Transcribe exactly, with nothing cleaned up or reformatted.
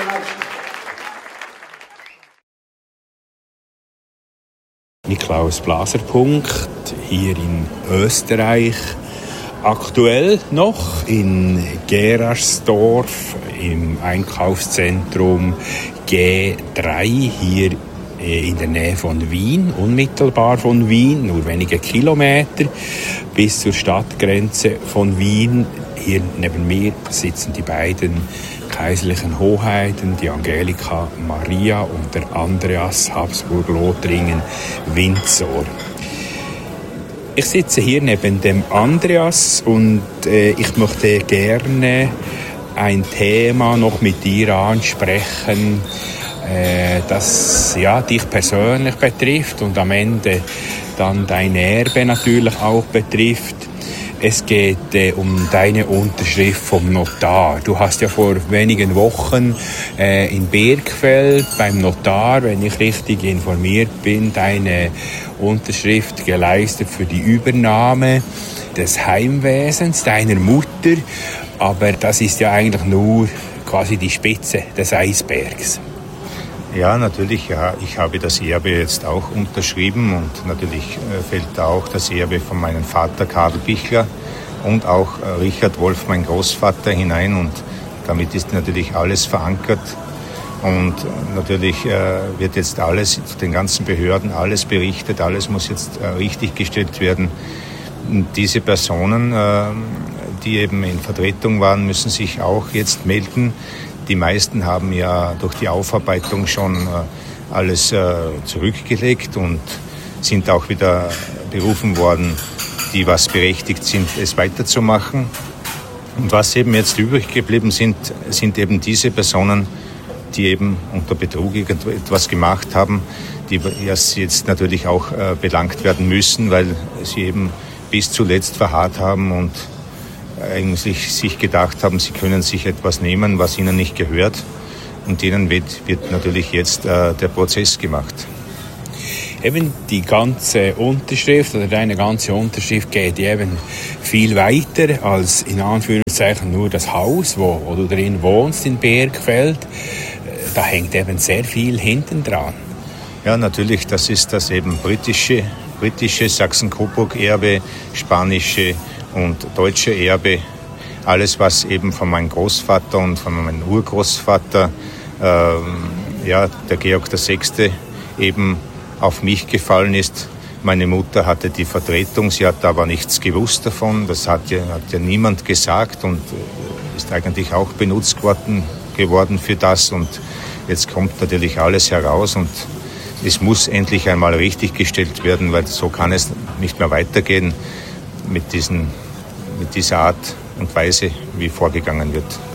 Niklaus Blaser-Punkt, hier in Österreich. Aktuell noch in Gerarsdorf im Einkaufszentrum G drei hier in der Nähe von Wien, unmittelbar von Wien, nur wenige Kilometer bis zur Stadtgrenze von Wien. Hier neben mir sitzen die beiden kaiserlichen Hoheiten, die Angelika Maria und der Andreas Habsburg-Lothringen-Windsor. Ich sitze hier neben dem Andreas und äh, ich möchte gerne ein Thema noch mit dir ansprechen, äh, das ja, dich persönlich betrifft und am Ende dann dein Erbe natürlich auch betrifft. Es geht äh, um deine Unterschrift vom Notar. Du hast ja vor wenigen Wochen äh, in Birkfeld beim Notar, wenn ich richtig informiert bin, deine Unterschrift geleistet für die Übernahme des Heimwesens deiner Mutter. Aber das ist ja eigentlich nur quasi die Spitze des Eisbergs. Ja, natürlich, ja. Ich habe das Erbe jetzt auch unterschrieben und natürlich äh, fällt da auch das Erbe von meinem Vater Karl Bichler und auch äh, Richard Wolf, mein Großvater, hinein und damit ist natürlich alles verankert und äh, natürlich äh, wird jetzt alles, den ganzen Behörden alles berichtet, alles muss jetzt äh, richtig gestellt werden. Und diese Personen, äh, die eben in Vertretung waren, müssen sich auch jetzt melden. Die meisten haben ja durch die Aufarbeitung schon äh, alles äh, zurückgelegt und sind auch wieder berufen worden, die was berechtigt sind, es weiterzumachen. Und was eben jetzt übrig geblieben sind, sind eben diese Personen, die eben unter Betrug etwas gemacht haben, die erst jetzt natürlich auch äh, belangt werden müssen, weil sie eben bis zuletzt verharrt haben und eigentlich sich gedacht haben, sie können sich etwas nehmen, was ihnen nicht gehört. Und denen wird, wird natürlich jetzt äh, der Prozess gemacht. Eben die ganze Unterschrift oder deine ganze Unterschrift geht eben viel weiter als in Anführungszeichen nur das Haus, wo, wo du drin wohnst in Birkfeld. Da hängt eben sehr viel hinten dran. Ja, natürlich, das ist das eben britische, britische Sachsen-Coburg-Erbe, spanische und deutsche Erbe, alles was eben von meinem Großvater und von meinem Urgroßvater, äh, ja, der Georg der Sechste, eben auf mich gefallen ist. Meine Mutter hatte die Vertretung, sie hat aber nichts gewusst davon, das hat ja, hat ja niemand gesagt und ist eigentlich auch benutzt worden, geworden für das und jetzt kommt natürlich alles heraus und es muss endlich einmal richtig gestellt werden, weil so kann es nicht mehr weitergehen mit diesen mit dieser Art und Weise, wie vorgegangen wird.